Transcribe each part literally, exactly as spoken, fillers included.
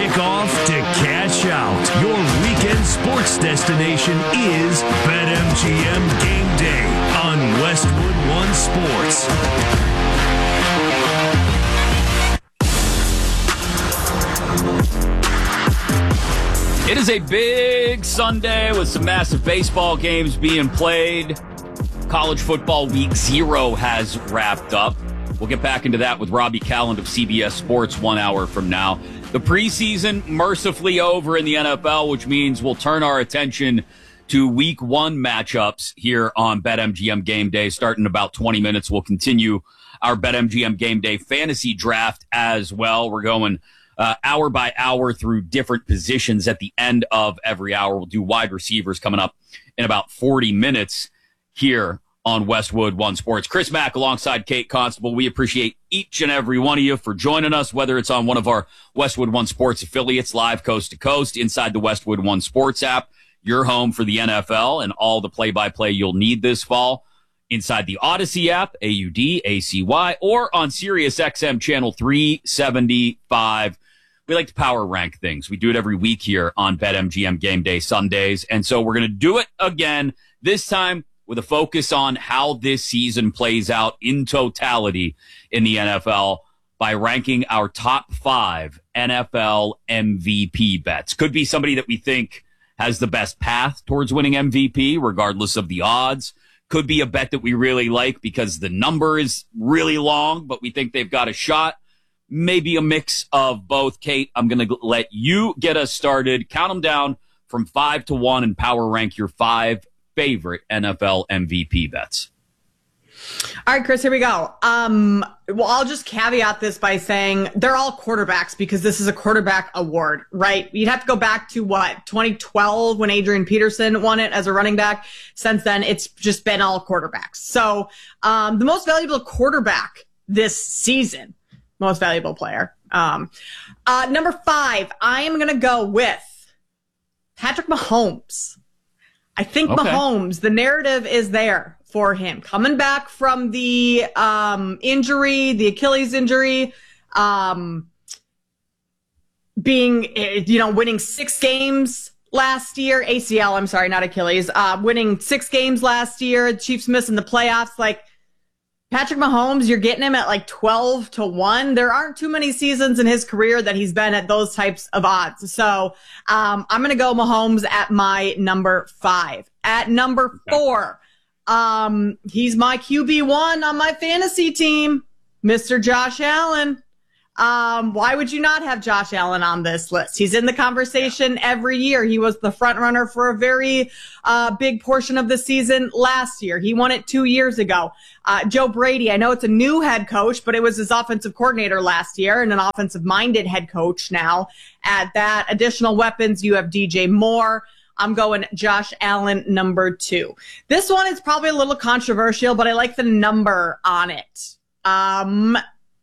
kick off to cash out. Your weekend sports destination is BetMGM Game Day on Westwood One Sports. It is a big Sunday with some massive baseball games being played. College football week zero has wrapped up. We'll get back into that with Robbie Calland of C B S Sports one hour from now. The preseason mercifully over in the N F L, which means we'll turn our attention to week one matchups here on BetMGM Game Day. Starting in about twenty minutes, we'll continue our BetMGM Game Day fantasy draft as well. We're going uh, hour by hour through different positions at the end of every hour. We'll do wide receivers coming up in about forty minutes here on Westwood One Sports. Chris Mack alongside Kate Constable. We appreciate each and every one of you for joining us, whether it's on one of our Westwood One Sports affiliates, live coast to coast, inside the Westwood One Sports app, your home for the N F L and all the play-by-play you'll need this fall, inside the Odyssey app, A U D A C Y, or on Sirius X M channel three seventy-five. We like to power rank things. We do it every week here on BetMGM Game Day Sundays, and so we're going to do it again, this time with a focus on how this season plays out in totality in the N F L by ranking our top five N F L M V P bets. Could be somebody that we think has the best path towards winning M V P, regardless of the odds. Could be a bet that we really like because the number is really long, but we think they've got a shot. Maybe a mix of both. Kate, I'm going to let you get us started. Count them down from five to one and power rank your five favorite N F L M V P bets. All right, Chris, here we go. Um, well, I'll just caveat this by saying they're all quarterbacks because this is a quarterback award, right? You'd have to go back to what, twenty twelve when Adrian Peterson won it as a running back. Since then, it's just been all quarterbacks. So um, the most valuable quarterback this season, most valuable player. Um, uh, number five, I am going to go with Patrick Mahomes. I think okay. Mahomes, the narrative is there for him. Coming back from the um, injury, the Achilles injury, um, being, you know, winning six games last year, A C L, I'm sorry, not Achilles, uh, winning six games last year, Chiefs missing the playoffs. Like, Patrick Mahomes, you're getting him at like twelve to one. There aren't too many seasons in his career that he's been at those types of odds. So um, I'm going to go Mahomes at my number five. At number four, um, he's my Q B one on my fantasy team, Mister Josh Allen. Um, why would you not have Josh Allen on this list? He's in the conversation every year. He was the front runner for a very uh, big portion of the season last year. He won it two years ago. Uh, Joe Brady, I know it's a new head coach, but it was his offensive coordinator last year and an offensive-minded head coach now. At that, additional weapons, you have D J Moore. I'm going Josh Allen, number two. This one is probably a little controversial, but I like the number on it. Um...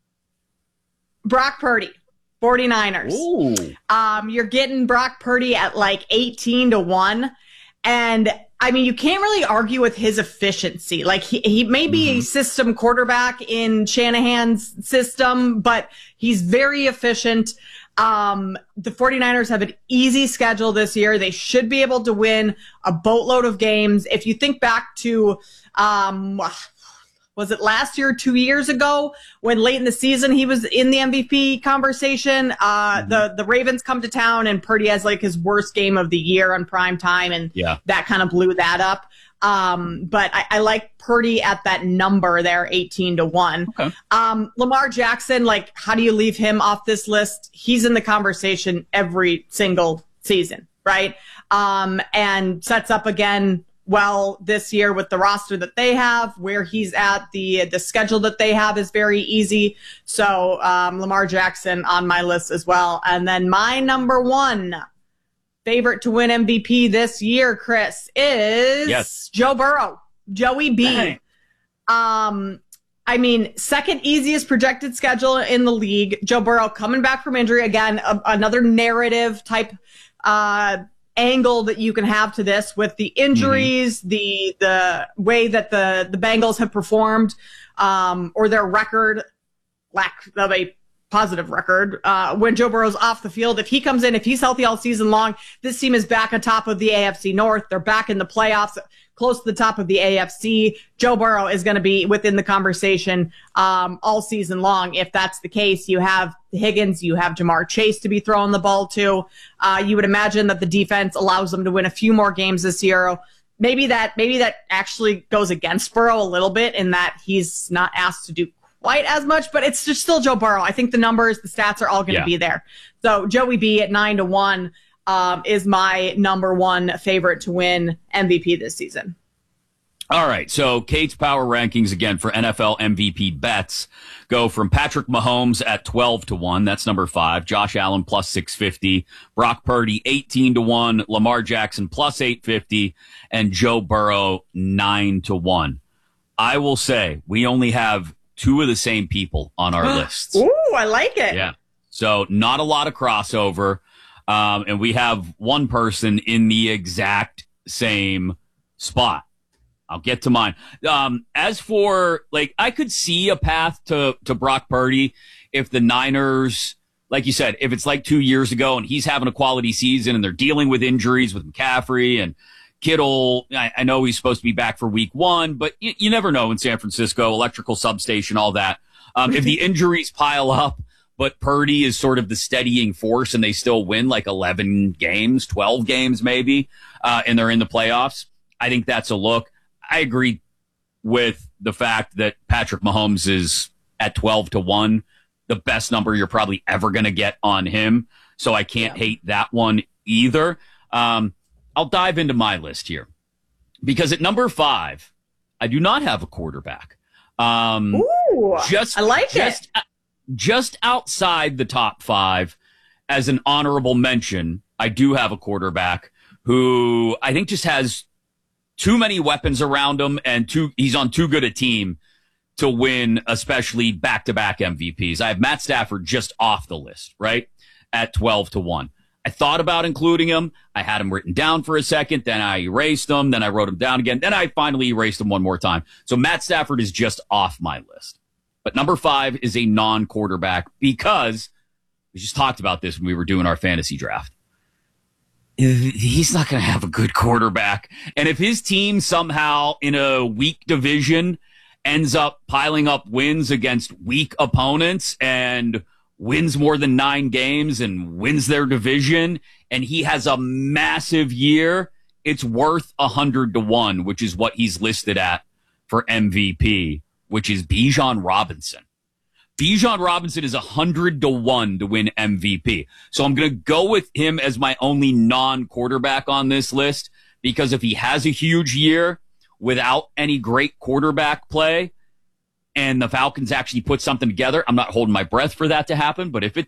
Brock Purdy, 49ers. Ooh. Um, you're getting Brock Purdy at like eighteen to one. And I mean, you can't really argue with his efficiency. Like he, he may be mm-hmm. a system quarterback in Shanahan's system, but he's very efficient. Um, the 49ers have an easy schedule this year. They should be able to win a boatload of games. If you think back to, um, was it last year, two years ago, when late in the season he was in the M V P conversation? Uh, mm-hmm. the the Ravens come to town and Purdy has like his worst game of the year on prime time, and yeah. that kind of blew that up. Um, but I, I like Purdy at that number there, eighteen to one. Okay. Um, Lamar Jackson, like, how do you leave him off this list? He's in the conversation every single season, right? Um, and sets up again well this year with the roster that they have, where he's at. The the schedule that they have is very easy. So um, Lamar Jackson on my list as well. And then my number one favorite to win M V P this year, Chris, is yes. Joe Burrow, Joey B. Hey. Um, I mean, second easiest projected schedule in the league. Joe Burrow coming back from injury. Again, a, another narrative type uh angle that you can have to this with the injuries, mm-hmm. the the way that the the Bengals have performed, um, or their record, lack of a positive record uh, when Joe Burrow's off the field. If he comes in, if he's healthy all season long, this team is back on top of the A F C North. They're back in the playoffs, close to the top of the A F C. Joe Burrow is going to be within the conversation um, all season long. If that's the case, you have Higgins, you have Jamar Chase to be throwing the ball to. Uh, you would imagine that the defense allows them to win a few more games this year. Maybe that maybe that actually goes against Burrow a little bit in that he's not asked to do quite as much, but it's just still Joe Burrow. I think the numbers, the stats are all going to yeah. be there. So Joey B at nine to one um, is my number one favorite to win M V P this season. All right, so Kate's power rankings again for N F L M V P bets go from Patrick Mahomes at twelve to one. That's number five. Josh Allen plus six fifty. Brock Purdy eighteen to one. Lamar Jackson plus eight fifty. And Joe Burrow nine to one. I will say we only have two of the same people on our lists. Ooh, I like it. Yeah. So not a lot of crossover. Um, and we have one person in the exact same spot. I'll get to mine. Um, as for, like, I could see a path to, to Brock Purdy if the Niners, like you said, if it's like two years ago and he's having a quality season and they're dealing with injuries with McCaffrey and Kittle. I, I know he's supposed to be back for week one, but you, you never know in San Francisco, electrical substation, all that. Um, if the injuries pile up, but Purdy is sort of the steadying force and they still win like eleven games, twelve games maybe, uh, and they're in the playoffs, I think that's a look. I agree with the fact that Patrick Mahomes is at twelve to one, the best number you're probably ever going to get on him. So I can't yeah. hate that one either. Um, I'll dive into my list here because at number five, I do not have a quarterback. Um, Ooh, just, I like just, it. Just outside the top five as an honorable mention, I do have a quarterback who I think just has too many weapons around him and too, he's on too good a team to win, especially back-to-back M V Ps. I have Matt Stafford just off the list, right? At twelve to one. I thought about including him. I had him written down for a second. Then I erased him. Then I wrote him down again. Then I finally erased him one more time. So Matt Stafford is just off my list. But number five is a non-quarterback because we just talked about this when we were doing our fantasy draft. He's not going to have a good quarterback. And if his team somehow in a weak division ends up piling up wins against weak opponents and wins more than nine games and wins their division, and he has a massive year, it's worth a hundred to one, which is what he's listed at for M V P, which is Bijan Robinson. Bijan Robinson is a hundred to one to win M V P. So I'm going to go with him as my only non-quarterback on this list because if he has a huge year without any great quarterback play and the Falcons actually put something together, I'm not holding my breath for that to happen. But if it